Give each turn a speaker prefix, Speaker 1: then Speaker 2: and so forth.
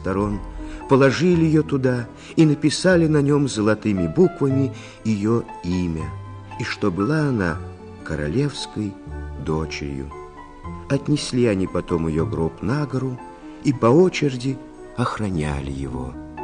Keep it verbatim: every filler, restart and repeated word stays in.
Speaker 1: сторон, положили ее туда и написали на нем золотыми буквами ее имя, и что была она королевской дочерью. Отнесли они потом ее гроб на гору и по очереди охраняли его.